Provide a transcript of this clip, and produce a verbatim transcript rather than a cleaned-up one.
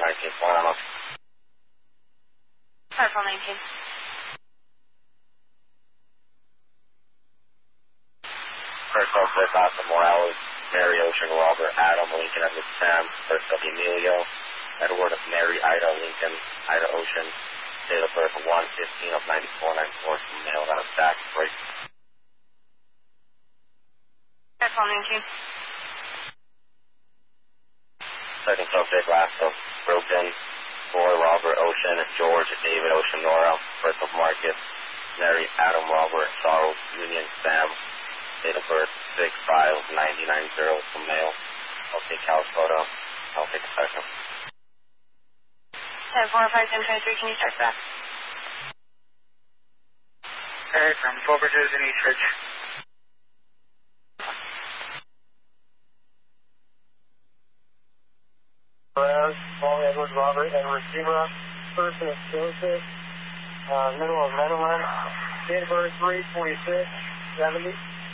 nineteen, one on. Purple nineteen. First of Rick Oscar Morales, Mary Ocean Robert Adam Lincoln Edward Sam, first of Emilio, Edward of Mary Ida Lincoln, Ida Ocean, date of birth one fifteen of ninety-four ninety-four, male out of stack, break. Purple nineteen. Second subject, last of Broken, Boy Robert Ocean, George David Ocean Nora, birth of Marcus, Mary Adam Robert Charles Union Sam, date of birth six five ninety ninety, male. I'll take house photo. I'll take a second. ten four five ten twenty-three, can you start that? Alright, from four bridges in Eastridge. Perez, Paul Edward Robert Edward Zebra, first of Joseph, uh, middle of Meadowland, date of birth three twenty-six seventy.